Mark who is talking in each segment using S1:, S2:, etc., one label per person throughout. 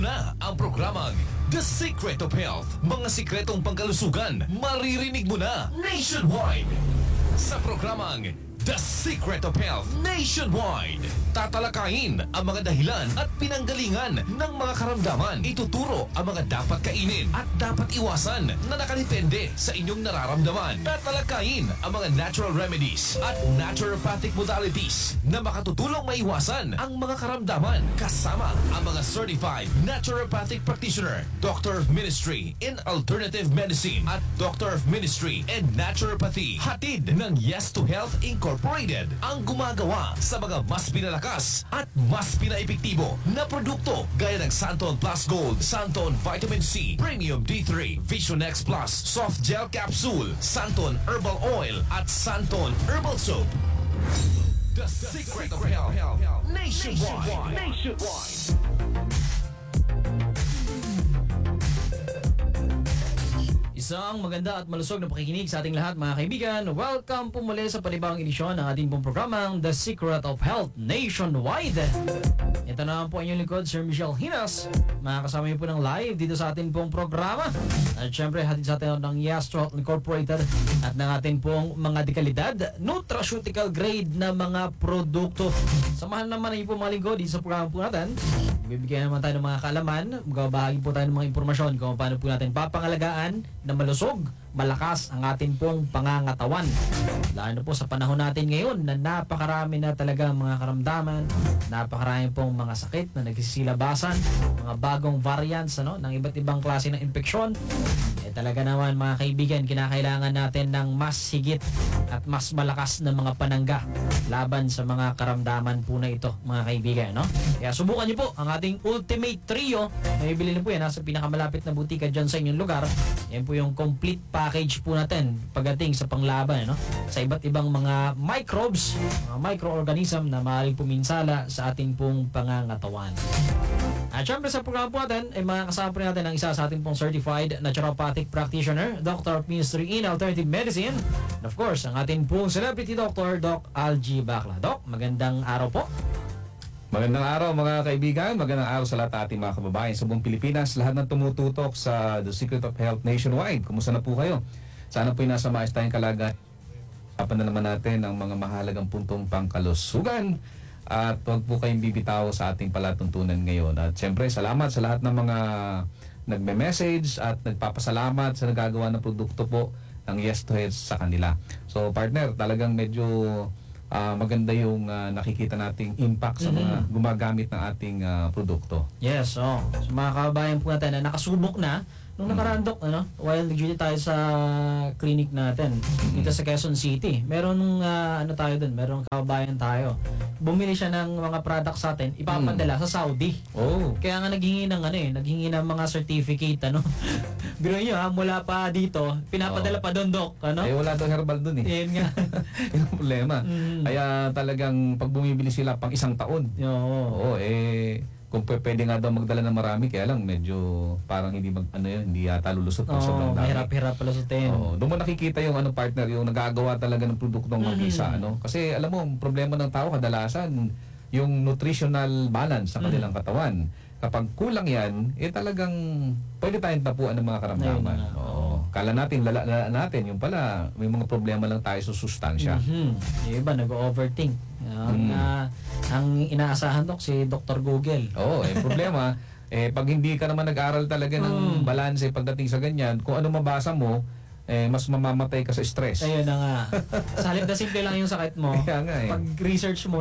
S1: na ang programang The Secret of Health. Mga sikretong pangkalusugan, maririnig mo na nationwide. Sa programang The Secret of Health Nationwide, tatalakayin ang mga dahilan at pinanggalingan ng mga karamdaman. Ituturo ang mga dapat kainin at dapat iwasan na nakadepende sa inyong nararamdaman. Tatalakayin ang mga natural remedies at naturopathic modalities na makatutulong maiwasan ang mga karamdaman. Kasama ang mga certified naturopathic practitioner, Doctor of Ministry in Alternative Medicine at Doctor of Ministry in Naturopathy. Hatid ng Yes to Health Incorporated ang gumagawa sa mga mas pinalakas at mas pinaepektibo na produkto gaya ng Santon Plus Gold, Santon Vitamin C, Premium D3, Vision X Plus, Soft Gel Capsule, Santon Herbal Oil at Santon Herbal Soap. The Secret of Health Nationwide.
S2: Isang maganda at malusog na pakikinig sa ating lahat, mga kaibigan. Welcome po muli sa panibagong edisyon ng ating pong programang The Secret of Health Nationwide. Ito na po ang inyong lingkod, Sir Michelle Hinas. Makakasama niyo po ng live dito sa ating pong programa. At syempre, hatid sa atin ng Yes to Health Incorporated at ng ating pong mga dekalidad, nutraceutical grade na mga produkto. Samahan naman niyo po mga lingkod dito sa programa po natin. Bibigyan naman tayo ng mga kaalaman, magbabahagi po tayo ng mga impormasyon kung paano po natin papangalagaan na malusog, malakas ang ating pong pangangatawan. Lalo po sa panahon natin ngayon na napakarami na talaga mga karamdaman, napakarami pong mga sakit na nagsisilabasan, mga bagong variants ng iba't ibang klase ng infeksyon. Talaga naman mga kaibigan, kinakailangan natin ng mas higit at mas malakas na mga panangga laban sa mga karamdaman po na ito, mga kaibigan. Kaya subukan niyo po ang ating Ultimate Trio. May bili na po yan sa pinakamalapit na butika dyan sa inyong lugar. Yan po yung complete package po natin pagdating sa panglaban sa iba't ibang mga microbes, mga microorganism na maaaring puminsala sa ating pong pangangatawan. At syempre sa programa po natin ay makakasama po natin ang isa sa ating pong certified naturopathic practitioner, Doctor of Ministry in Alternative Medicine, and of course ang ating pong celebrity doctor, Doc Algie Bacla. Doc, magandang araw po.
S3: Magandang araw mga kaibigan, magandang araw sa lahat ating mga kababayan sa buong Pilipinas, lahat ng tumututok sa The Secret of Health Nationwide. Kumusta na po kayo? Sana po nasa maayos tayong kalagayan. Usapan na naman natin ang mga mahalagang puntong pangkalusugan at huwag po kayong bibitaw sa ating palatuntunan ngayon. At siyempre, salamat sa lahat ng mga nagme-message at nagpapasalamat sa nagagawa ng produkto po ng Yes to Health sa kanila. So partner, talagang medyo maganda yung nakikita nating impact sa mga gumagamit ng ating produkto.
S2: Yes, so mga kababayan po natin na nakasubok na nung nakaraan, Doc, while nag-duty tayo sa clinic natin dito sa Quezon City, merong tayo dun, merong kababayan tayo. Bumili siya ng mga products sa atin, ipapadala sa Saudi.
S3: Oh.
S2: Kaya nga naghingi ng mga certificate, Biro nyo mula pa dito, pinapadala pa doon, Doc,
S3: Wala daw herbal dun eh.
S2: Yan nga.
S3: Yung problema. Kaya talagang pag bumibili sila pang isang taon. Oo, kung pwede nga daw magdala ng marami, kaya lang medyo parang hindi hindi yata lulusot ng sobrang dami.
S2: Mahirap-hirap pala sa
S3: doon mo nakikita yung partner, yung nagagawa talaga ng produktong mag-isa, Kasi alam mo, ang problema ng tao kadalasan yung nutritional balance sa kanilang katawan. Kapag kulang yan, talagang pwede tayong tapuan ng mga karamdaman. Kala natin, lala natin, yung pala, may mga problema lang tayo sa sustansya.
S2: Yung iba, nag-overthink. Ang inaasahan, Doc, si Dr. Google.
S3: Problema, pag hindi ka naman nag-aral talaga ng balanse pagdating sa ganyan, kung ano mabasa mo, mas mamamatay ka sa stress.
S2: Ayun na nga. Sa halip na simple lang yung sakit mo,
S3: Kaya nga
S2: pag research mo,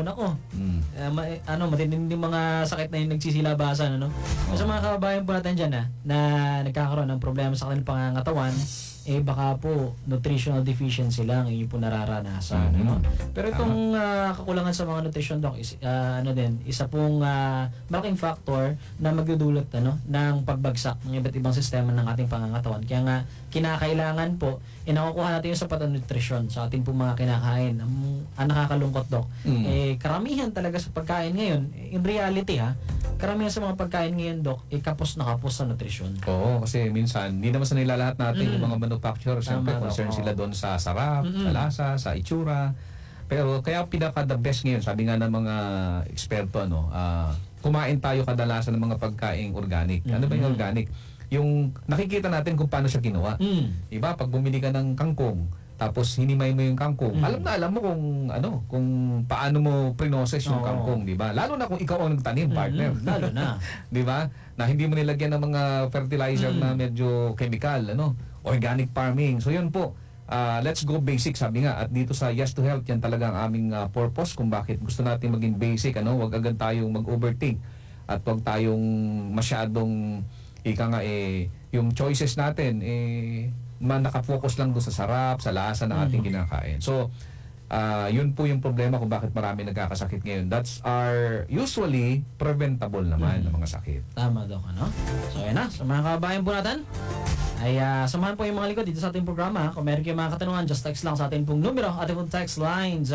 S2: matinding mga sakit na yung nagsisilabasan, Sa mga kababayan po natin dyan, na nagkakaroon ng problema sa kanilang pangangatawan, baka po nutritional deficiency lang yung po nararanasan. Pero itong kakulangan sa mga nutrition, Doc, isa pong malaking factor na magdudulot ng pagbagsak ng iba't ibang sistema ng ating pangangatawan. Kaya nga, kinakailangan po, nakukuha natin yung sapat na nutrisyon sa ating pong mga kinakain. Ang nakakalungkot, Doc, karamihan talaga sa pagkain ngayon, in reality karamihan sa mga pagkain ngayon, Doc, kapos na kapos sa nutrisyon.
S3: Oo, kasi minsan, hindi naman sa nilalahat natin yung mga manufacturer. Siyempre, concerned sila doon sa sarap, sa lasa, sa itsura. Pero kaya pinaka the best ngayon, sabi nga ng mga eksperto, kumain tayo kadalasan ng mga pagkaing organic. Ano ba yung organic? Yung nakikita natin kung paano siya ginawa. Diba? Pag bumili ka ng kangkong, tapos hinimay mo yung kangkong, alam mo kung kung paano mo prinosex yung kangkong, di ba? Lalo na kung ikaw ang nagtanim, partner.
S2: Lalo na.
S3: Di ba? Na hindi mo nilagyan ng mga fertilizer na medyo chemical, organic farming. So yun po. Let's go basic, sabi nga. At dito sa Yes to Health, yan talaga ang aming purpose kung bakit gusto natin maging basic, Huwag agad tayong mag-overthink at huwag tayong masyadong yung choices natin nakafocus lang doon sa sarap, sa lasa ng ating kinakain. So, yun po yung problema kung bakit marami nagkakasakit ngayon. That's usually preventable naman ng mga sakit.
S2: Tama, Doc, So, ayan na. Sa mga kabayan po natin, ay samahan po yung mga likod dito sa ating programa. Kung meron kayong mga katanungan, just text lang sa ating pong numero. Ating pong text line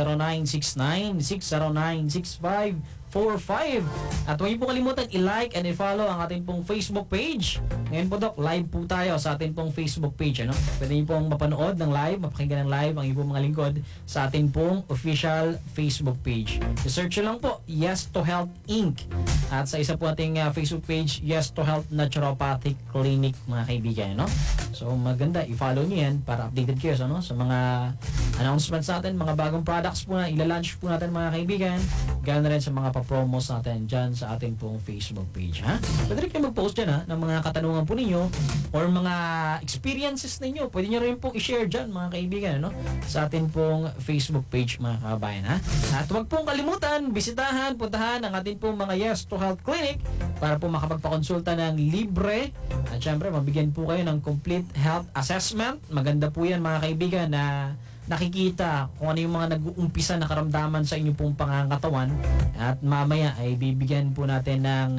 S2: 0969-609-6545. At huwag niyo po kalimutan i-like and i-follow ang ating pong Facebook page. Ngayon po, Doc, live po tayo sa ating pong Facebook page. Pwede niyo pong mapanood ng live, mapakinggan ng live ang inyong mga lingkod sa ating pong official Facebook page. I-search nyo lang po, Yes to Health Inc. At sa isa po ating Facebook page, Yes to Health Naturopathic Clinic, mga kaibigan. So maganda, i-follow niyo yan para updated kayo sa mga announcements natin, mga bagong products po na ila-launch po natin, mga kaibigan. Ganoon na rin sa mga pa-promos natin dyan sa ating pong Facebook page. Pwede rin kayo mag-post dyan ng mga katanungan po ninyo or mga experiences ninyo. Pwede nyo rin pong i-share dyan, mga kaibigan, sa ating pong Facebook page, mga kabayan. At huwag pong kalimutan, bisitahan, puntahan ang ating pong mga Yes to Health Clinic para po makapagpakonsulta ng libre. At syempre, mabigyan po kayo ng complete health assessment. Maganda po yan, mga kaibigan, na nakikita kung ano yung mga nag-uumpisa na karamdaman sa inyo pong pangangatawan, at mamaya ay bibigyan po natin ng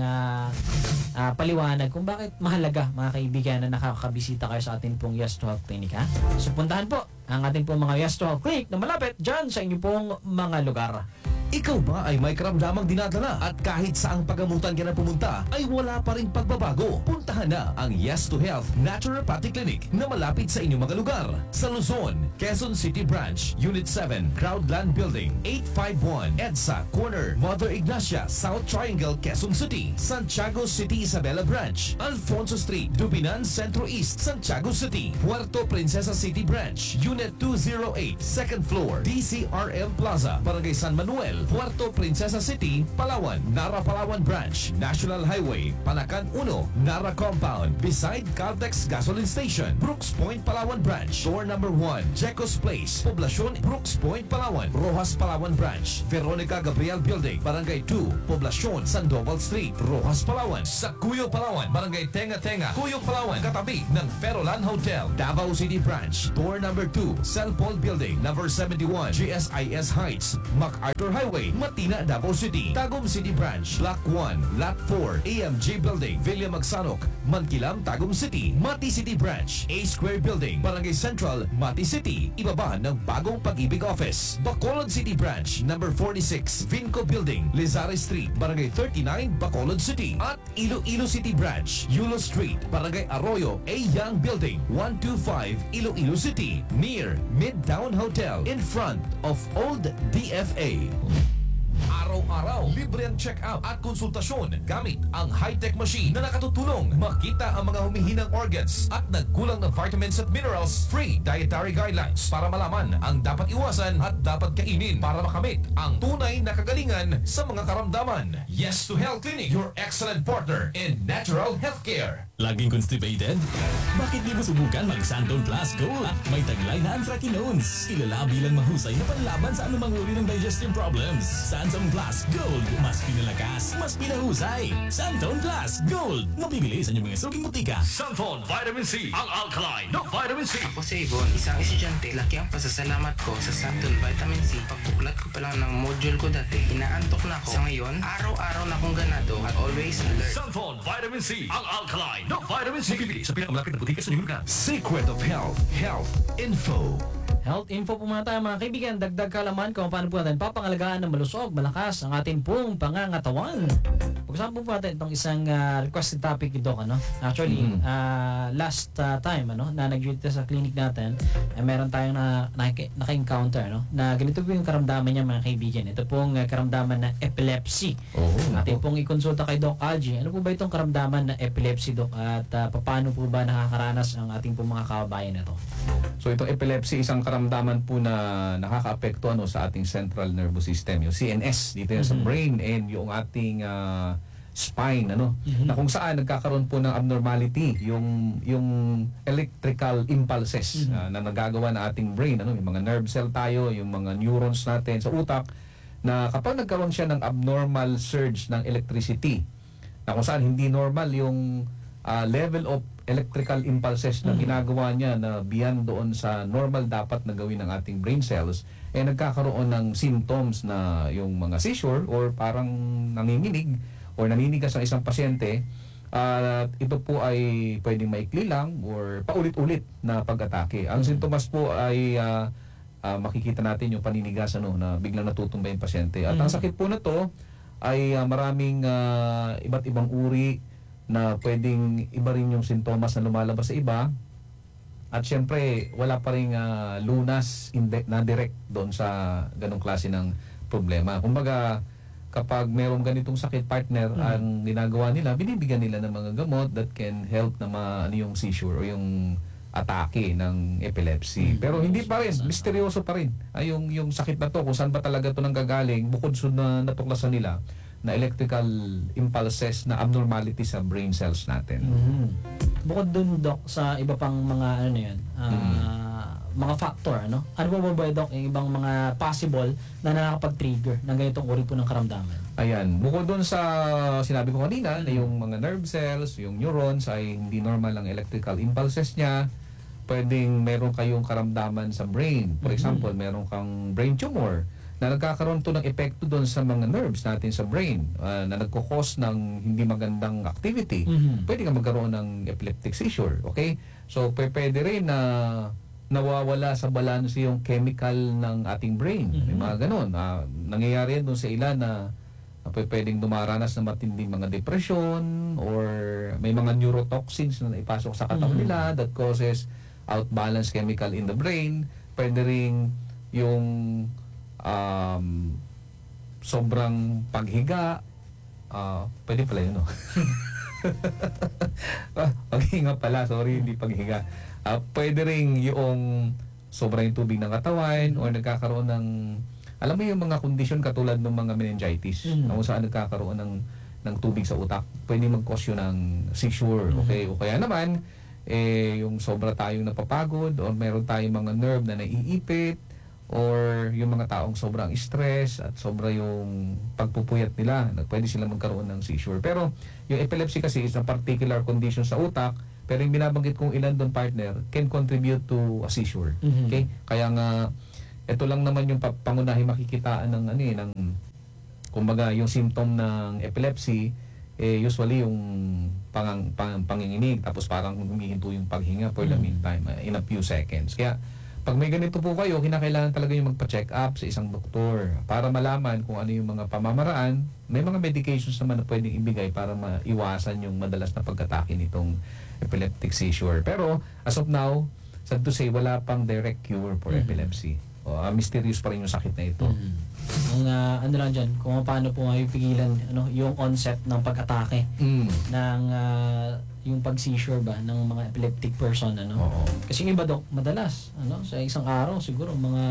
S2: paliwanag kung bakit mahalaga, mga kaibigan, na nakakabisita kayo sa ating pong Yes to Health Clinic. So puntahan po ang ating pong mga Yes to Health Clinic na malapit dyan sa inyo pong mga lugar.
S1: Ikaw ba ay may karamdamang dinadala at kahit saang pagamutan ka na pumunta ay wala pa rin pagbabago? Puntahan na ang Yes to Health Naturopathic Clinic na malapit sa inyong mga lugar. Sa Luzon, Quezon City Branch, Unit 7, Crowdland Building, 851 EDSA Corner, Mother Ignacia, South Triangle, Quezon City. Santiago City Isabela Branch, Alfonso Street, Dubinan Centro East, Santiago City. Puerto Princesa City Branch, Unit 208, second floor, DCRM Plaza, Barangay San Manuel, Puerto Princesa City, Palawan. Nara Palawan Branch, National Highway, Panacan 1, Nara Compound, beside Caltex Gasoline Station. Brooks Point, Palawan Branch, door number 1, Jecos Place, Poblacion, Brooks Point, Palawan. Rojas Palawan Branch, Veronica Gabriel Building, Barangay 2, Poblacion, Sandoval Street, Rojas Palawan. Sa Cuyo Palawan, Barangay Tenga Tenga, Cuyo Palawan, katabi ng Perolan Hotel. Davao City Branch, door number 2, Celpol Building, number 71, GSIS Heights, MacArthur Highway, Matina, Davao City. Tagum City Branch, Block 1, Lot 4, AMG Building, Villa Magsanok, Mankilam, Tagum City. Mati City Branch, A Square Building, Barangay Central, Mati City, ibaba ng Bagong Pag-ibig Office. Bacolod City Branch, number 46, Vinco Building, Lizares Street, Barangay 39, Bacolod City. At Iloilo City Branch, Yulo Street, Barangay Arroyo, A Young Building, 125, Iloilo City, near Midtown Hotel, in front of Old DFA. Araw-araw, libre ang check-up at konsultasyon gamit ang high-tech machine na nakatutulong makita ang mga humihinang organs at nagkulang na vitamins at minerals. Free dietary guidelines para malaman ang dapat iwasan at dapat kainin para makamit ang tunay na kagalingan sa mga karamdaman. Yes to Health Clinic, your excellent partner in natural healthcare.
S4: Laging constipated? Bakit di mo subukan mag-Santon Plus Gold? At may taglay na anthracinones. Kilala bilang mahusay na panlaban sa anumang uri ng digestive problems. Santon Plus Gold. Mas pinalakas, mas pinahusay. Santon Plus Gold. Mabibili sa inyong mga suking butika.
S1: Santon Vitamin C, ang alkaline ng vitamin C.
S5: Ako si Yvonne, isang estudyante. Laki ang pasasalamat ko sa Santon Vitamin C. Pagpuklat ko pa lang ng module ko dati, inaantok na ako. Sa ngayon, araw-araw na akong ganado at always alert.
S1: Santon Vitamin C, ang alkaline ng vitamin C. Bibili sa pinakamalapit na butika sa inyong lugar. Secret of Health, Health Info.
S2: Health info po muna tayo, mga kaibigan. Dagdag kalaman kung paano po natin papangalagaan ng malusog, malakas ang ating pong pangangatawan. Pag-usapan po natin itong isang requested topic ito, ano? Actually, last time, ano, na nag-duty sa clinic natin, meron tayong naka-encounter, no? Na ganito po yung karamdaman niya, mga kaibigan. Ito pong karamdaman na epilepsy. Ating pong ikonsulta kay Doc Algie. Ano po ba itong karamdaman na epilepsy, Doc? At paano po ba nakakaranas ang ating pong mga kababayan na ito?
S3: So itong epilepsy, isang karamdaman po na nakakaapekto sa ating central nervous system, yung CNS, dito yan sa brain, and yung ating spine, na kung saan nagkakaroon po ng abnormality yung electrical impulses na nagagawa na ating brain, may mga nerve cell tayo, yung mga neurons natin sa utak, na kapag nagkaroon siya ng abnormal surge ng electricity, na kung saan hindi normal yung level of electrical impulses na ginagawa niya na beyond doon sa normal dapat na gawin ng ating brain cells, nagkakaroon ng symptoms na yung mga seizure or parang nanginginig or naninigas ang isang pasyente. Ito po ay pwedeng maikli lang or paulit-ulit na pag-atake. Ang sintomas po ay makikita natin yung paninigas na biglang natutumba yung pasyente. At ang sakit po na to ay maraming iba't ibang uri na pwedeng iba rin yung sintomas na lumalabas sa iba. At syempre, wala pa rin lunas na direct doon sa ganong klase ng problema. Kumbaga, kapag mayroong ganitong sakit, partner, ang ginagawa nila, binibigyan nila ng mga gamot that can help na yung seizure o yung atake ng epilepsy. Pero hindi pa rin, misteryoso pa rin. Yung sakit na to, kung saan ba talaga to nanggagaling, bukod sa natuklasan nila na electrical impulses na abnormality sa brain cells natin.
S2: Bukod dun, Doc, sa iba pang mga mga factor, ano po ba, Doc, yung ibang mga possible na nakakapag-trigger ng ganitong uri po ng karamdaman?
S3: Ayan, bukod dun sa sinabi ko kanina na yung mga nerve cells, yung neurons ay hindi normal ang electrical impulses niya, pwedeng meron kayong karamdaman sa brain. For example, meron kang brain tumor na nagkakaroon to ng epekto doon sa mga nerves natin sa brain na nagkukos ng hindi magandang activity. Pwede ka magkaroon ng epileptic seizure. Okay? So, pwede rin na nawawala sa balance yung chemical ng ating brain. May mga ganun. Nangyayari yan doon sa ilan na pwedeng dumaranas ng matinding mga depression or may mga neurotoxins na naipasok sa katawan nila that causes outbalance chemical in the brain. Pwede rin yung sobrang paghiga, pwede pala yun, no? Paghinga pala, sorry, hindi paghiga. Pwede rin yung sobrang tubig ng katawan o nagkakaroon ng, alam mo yung mga kondisyon katulad ng mga meningitis, na kung saan nagkakaroon ng tubig sa utak, pwede mag-cause yun ng seizure, okay? O kaya naman, yung sobra tayong napapagod o meron tayong mga nerve na naiipit, or yung mga taong sobrang stress at sobra yung pagpupuyat nila, pwede sila magkaroon ng seizure. Pero yung epilepsy kasi is a particular condition sa utak, pero yung binabanggit kong ilan doon, partner, can contribute to a seizure. Okay? Kaya nga, ito lang naman yung pangunahing makikitaan ng kumbaga yung symptom ng epilepsy, usually yung panginginig, tapos parang humihinto yung paghinga for the meantime, in a few seconds. Kaya pag may ganito po kayo, kinakailangan talaga yung magpa-check up sa isang doktor para malaman kung ano yung mga pamamaraan. May mga medications naman na pwedeng ibigay para maiwasan yung madalas na pagkatake nitong epileptic seizure. Pero as of now, sad to say, wala pang direct cure for epilepsy. Mysterious pa rin yung sakit na ito.
S2: Ang ano lang dyan, kung paano po pigilan yung onset ng pag-atake ng yung pag-seizure ba ng mga epileptic person, Kasi yung iba, Doc, madalas sa isang araw siguro mga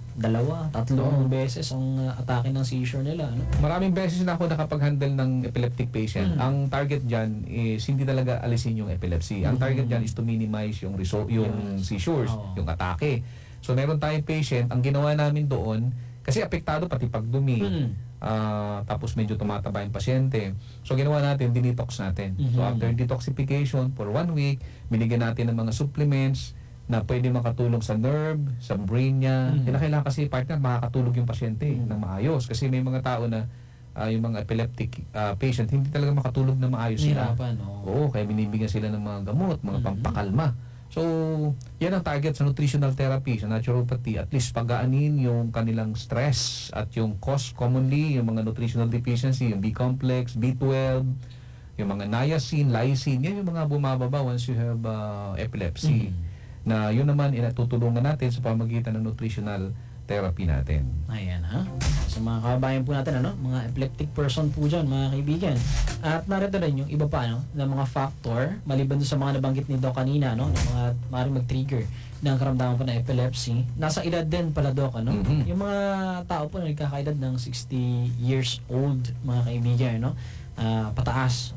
S2: 2, 3 beses ang atake ng seizure nila,
S3: Maraming beses na ako nakapag-handle ng epileptic patient. Ang target dyan is hindi talaga alisin yung epilepsy. Ang target dyan is to minimize yung seizures, yung atake. So meron tayong patient, ang ginawa namin doon, kasi apektado pati pagdumi. Tapos medyo tumataba yung pasyente. So ginawa natin, dinetox natin. So after detoxification for 1 week, binigyan natin ng mga supplements na pwede makatulong sa nerve, sa brain niya. Kailangan kasi partner, makakatulog yung pasyente ng maayos. Kasi may mga tao na yung mga epileptic patient, hindi talaga makatulog na maayos sila. Oo, kaya binibigyan sila ng mga gamot, mga pampakalma. So, yan ang target sa nutritional therapy, sa naturopathy. At least pagaanin yung kanilang stress at yung cause commonly, yung mga nutritional deficiency, yung B-complex, B12, yung mga niacin, lysine, yan yung mga bumababa once you have epilepsy. Na yun naman inatutulungan natin sa pamagitan ng nutritional therapy natin.
S2: Ayan ha. Sa mga kababayan po natin, mga epileptic person po dyan, mga kaibigan. At narito rin yung iba pa, na mga factor, maliban doon sa mga nabanggit ni Doc kanina, na mga maaaring mag-trigger ng karamdaman po ng epilepsy. Nasa edad din pala, Doc, Yung mga tao po na nagkakaedad ng 60 years old, mga kaibigan, pataas,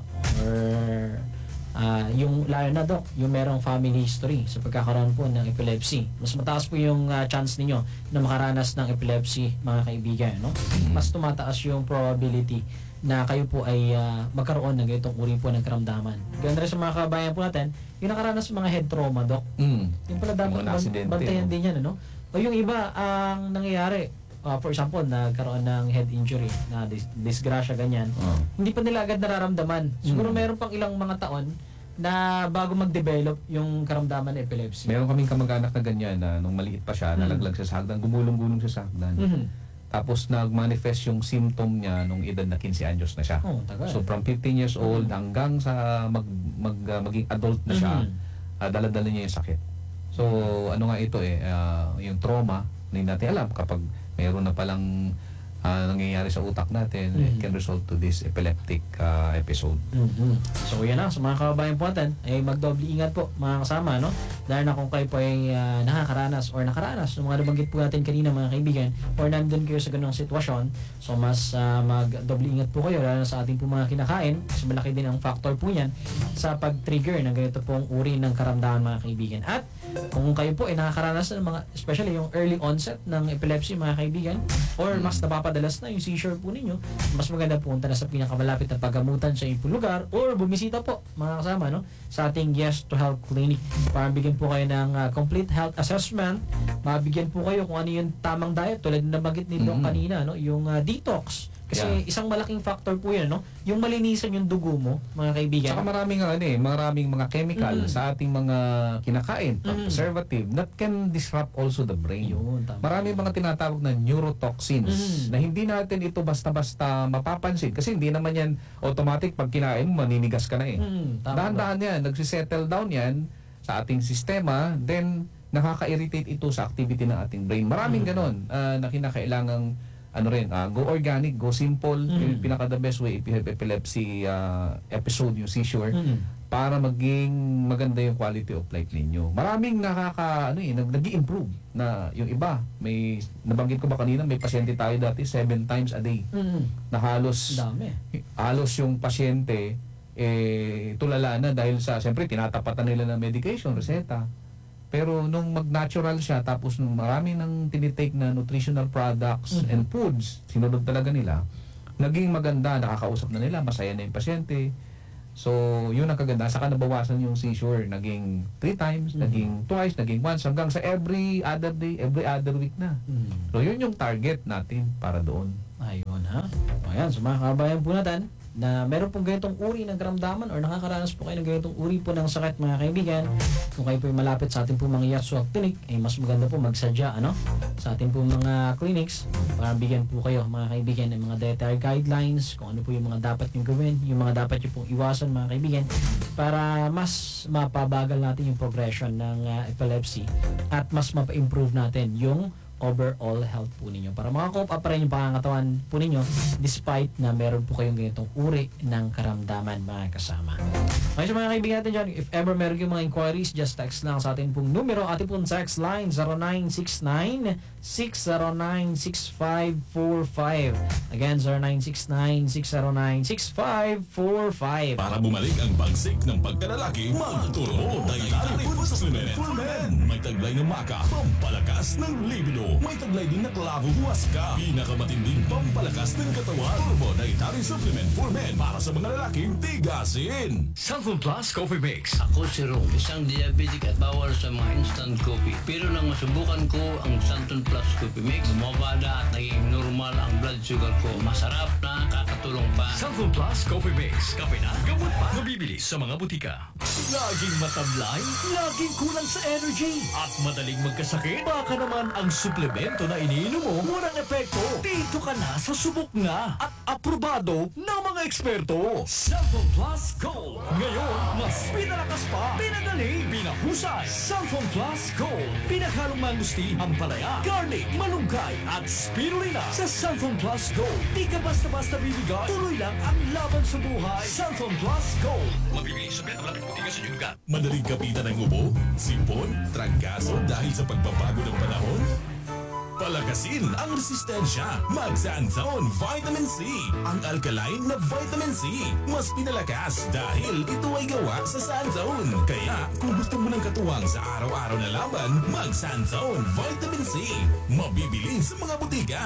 S2: or yung lalo na, Doc, yung merong family history sa pagkakaroon po ng epilepsy. Mas mataas po yung chance ninyo na makaranas ng epilepsy, mga kaibigan, Mas tumataas yung probability na kayo po ay magkaroon ng ganitong uri po ng karamdaman. Ganun rin sa mga kabayan po natin, yung nakaranas ng mga head trauma, Doc. Yung pala dapat bantayan din yan, O yung iba, ang nangyayari, for example, nagkaroon ng head injury, na disgrasya, ganyan, hindi pa nila agad nararamdaman. Siguro meron pang ilang mga taon na bago mag-develop yung karamdaman ng epilepsy.
S3: Meron kaming kamag-anak na ganyan na nung maliit pa siya, nalaglag siya sa hagdan, gumulong-gulong siya sa hagdan. Tapos nag-manifest yung symptom niya nung edad na 15 anyos na siya.
S2: Tagal.
S3: So from 15 years old hanggang sa maging adult na siya, dala-dala niya yung sakit. So ano nga ito yung trauma, hindi natin alam kapag mayroon na palang nangyayari sa utak natin, it can result to this epileptic episode.
S2: So yan na, sa mga kababayan po natin, ay magdoble ingat po, mga kasama, Dahil na kung kayo po ay nakakaranas or nakaranas ng mga nabanggit po natin kanina, mga kaibigan, or nandun kayo sa ganung sitwasyon, so mas magdoble ingat po kayo, lalo na sa ating po mga kinakain, kasi malaki din ang factor po yan sa pag-trigger ng ganito pong uri ng karamdaman, mga kaibigan. At kung kayo po ay nakakaranas ng mga, especially yung early onset ng epilepsy, mga kaibigan, or mas napapadalas na yung seizure po ninyo, mas maganda punta na sa pinakamalapit na paggamutan sa inyong lugar, or bumisita po, mga kasama, sa ating Yes to Health Clinic para bigyan po kayo ng complete health assessment, mabigyan po kayo kung ano yung tamang diet, tulad na nabanggit ni Doc kanina, yung detox. Kasi isang malaking factor po yan, yung malinisan yung dugo mo, mga kaibigan.
S3: Saka maraming mga chemical sa ating mga kinakain, preservative, that can disrupt also the brain.
S2: Yun, tama.
S3: Maraming mga tinatawag na neurotoxins na hindi natin ito basta-basta mapapansin kasi hindi naman yan automatic pag kinain mo, maninigas ka na Dahan-dahan yan, nagsisettle down yan sa ating sistema, then nakaka-irritate ito sa activity ng ating brain. Maraming ganon na kinakailangang go organic, go simple. Yung pinaka-the best way if you have epilepsy episode, yung seizure, para maging maganda yung quality of life ninyo. Maraming nag-i-improve na yung iba. May, nabanggit ko ba kanina, may pasyente tayo dati 7 times a day. Na halos yung pasyente, tulala na dahil sa, siyempre, tinatapatan nila ng medication, reseta. Pero nung mag-natural siya, tapos nung marami nang tinitake na nutritional products and foods, sinunod talaga nila, naging maganda, nakakausap na nila, masaya na yung pasyente. So, yun ang kaganda. Saka nabawasan yung seizure. Naging 3 times, naging twice, naging once, hanggang sa every other day, every other week na. So, yun yung target natin para doon.
S2: Ayun ha. Ayan, sa mga kabayan po natin, na meron pong ganitong uri ng karamdaman or nakakaranas po kayo ng ganitong uri po ng sakit, mga kaibigan, kung kayo po ay malapit sa ating po mga Yes to Health Clinic, ay mas maganda po magsadya sa ating po mga clinics para bigyan po kayo, mga kaibigan, ng mga dietary guidelines, kung ano po yung mga dapat nyo gawin, yung mga dapat nyo pong iwasan, mga kaibigan, para mas mapabagal natin yung progression ng epilepsy at mas mapa-improve natin yung overall health po ninyo. Para makakope up pa rin yung pangangatawan po ninyo despite na meron po kayong ganitong uri ng karamdaman, mga kasama. Okay, so mga kaibigan natin dyan, if ever meron kayong mga inquiries, just text lang sa ating pong numero, ating pong text line 0969-609-6545. Again, 0969-609-6545.
S4: Para bumalik ang bagsik ng pagkalalaki, magturo Dynamic Food Supplement. Full Men. May taglay ng maka, pampalakas ng libido. May taglay din na klabo huwaska. Pinakamatinding pampalakas ng katawan. Turbo Dietary Supplement for Men para sa mga lalaking tigasin.
S1: Santon Plus Coffee Mix.
S6: Ako si Ron, isang diabetic at bawal sa mga instant coffee. Pero nang masubukan ko ang Santon Plus Coffee Mix, bumabada at naging normal ang blood sugar ko. Masarap na, kakatulong pa.
S1: Santon Plus Coffee Mix. Kape na, gamot pa. Mabibili sa mga butika. Laging matablay, laging kulang sa energy, at madaling magkasakit. Baka naman ang suplemento na iniinom mo walang epekto. Dito ka na sa subok na at aprobado ng mga eksperto. Santon Plus Gold. Ngayon, mas pinalakas pa, pinagaling, pinahusay. Santon Plus Gold. Pinaghalong mangusti, ampalaya, garlic, malunggay, at spirulina. Sa Santon Plus Gold, di ka basta-basta bibigay. Tuloy lang ang laban sa buhay. Santon Plus Gold. Mabibili sa pinakamalapit butika sa inyong lugar.
S4: Madaling kapitan ng ubo, sipon, trangkaso dahil sa pagbabago ng panahon? Palakasin ang resistensya. Mag-Sanzone Vitamin C. Ang alkaline na Vitamin C. Mas pinalakas dahil ito ay gawa sa Sanzone. Kaya kung gusto mo ng katuwang sa araw-araw na laban, mag-Sanzone Vitamin C. Mabibili sa mga butika.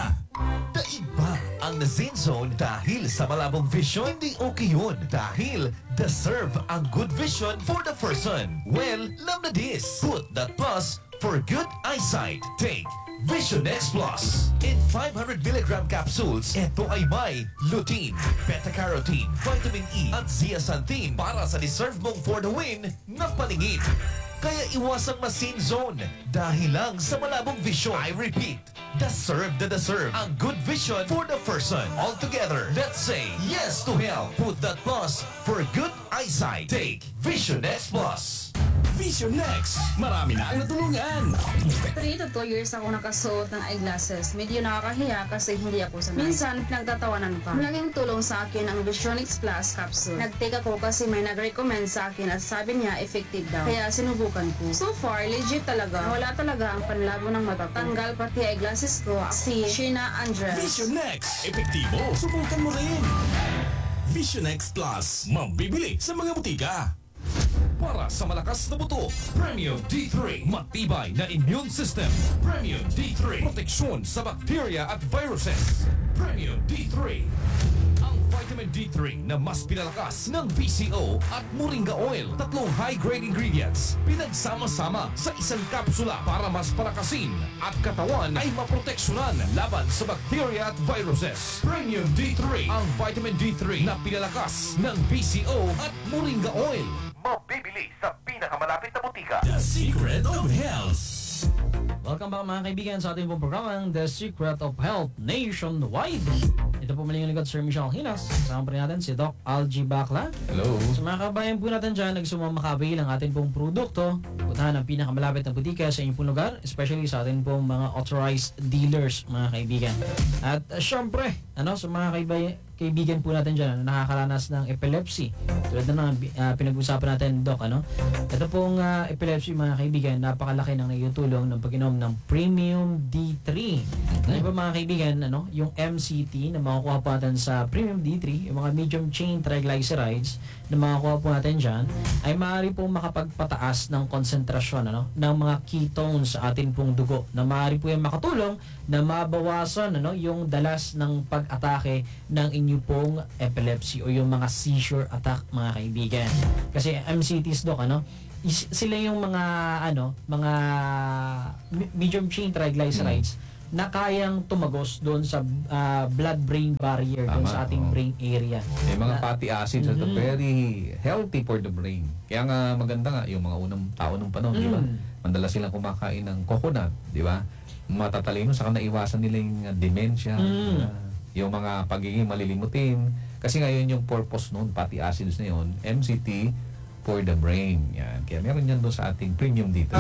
S1: Iba ang Zinzone dahil sa malabong vision. Hindi okay yun dahil deserve ang good vision for the person. Well, love na this. Put that plus for good eyesight. Take Vision X Plus. In 500 mg capsules, ito ay may lutein, beta-carotene, vitamin E at zeaxanthin para sa deserve mong for the win na paningin. Kaya iwasang masin zone dahil lang sa malabong vision. I repeat, deserve ang good vision for the person. All together, let's say yes to health. Put that plus for good eyesight. Take Vision X Plus.
S4: Vision X. Marami na ang natulungan.
S7: 3 to 2 years ako nakasuot ng eyeglasses. Medyo nakakahiya kasi hindi ako sanay. Minsan, pinagtatawanan pa. Malaking tulong sa akin ang Vision X Plus capsule. Nag-take ako kasi may nag-recommend sa akin at sabi niya effective daw. Kaya sinubukan ko. So far, legit talaga. Wala talaga ang panlabo ng mata ko. Tanggal pati eyeglasses ko. Si Sheena Andres.
S4: Vision X. Epektibo. Subukan mo rin. Vision X Plus. Mabibili sa mga butika.
S1: Para sa malakas na buto, Premium D3. Matibay na immune system. Premium D3. Proteksyon sa bacteria at viruses. Premium D3. Ang vitamin D3 na mas pinalakas ng PCO at Moringa Oil. 3 high-grade ingredients. Pinagsama-sama sa isang kapsula para mas palakasin at katawan ay maproteksyonan laban sa bacteria at viruses. Premium D3. Ang vitamin D3 na pinalakas ng PCO at Moringa Oil. Mabibili sa pinakamalapit na butika.
S4: The Secret of Health.
S2: Welcome back mga kaibigan sa ating pong programang The Secret of Health Nationwide. Ito po muli yung lingkod, Sir Michelle Hinas. Kasama pa rin natin si Doc Algie Bacla.
S3: Hello.
S2: Sa mga kabayan po natin dyan, nagsumamakabail ang ating pong produkto. Puntahan ang pinakamalapit na butika sa inyong pong lugar, especially sa ating pong mga authorized dealers, mga kaibigan. At syempre, sa mga kaibigan po natin dyan na nakakaranas ng epilepsy. Tulad na pinag-usapan natin, Doc, Ito pong epilepsy, mga kaibigan, napakalaki ng naitulong ng pag-inom ng Premium D3. Ano ba mga kaibigan, yung MCT na makukuha po natin sa Premium D3, yung mga medium chain triglycerides na makukuha po natin dyan, ay maaari pong makapagpataas ng konsentrasyon ng mga ketones sa atin pong dugo, na maaari po yung makatulong na mabawasan yung dalas ng pag-atake ng inyo pong epilepsy o yung mga seizure attack, mga kaibigan. Kasi MCTs, Doc, sila yung mga medium chain triglycerides na kayang tumagos doon sa blood-brain barrier, doon sa ating brain area.
S3: Yung mga fatty acids are very healthy for the brain. Kaya nga maganda nga yung mga unang tao nung panahon, di ba? Madalas silang kumakain ng coconut, di ba? Matatalino, saka naiwasan nila yung dementia, yung mga pagiging malilimutin. Kasi ngayon yung purpose noon, fatty acids na yun, MCT for the brain. Yan. Kaya meron yan doon sa ating premium dito.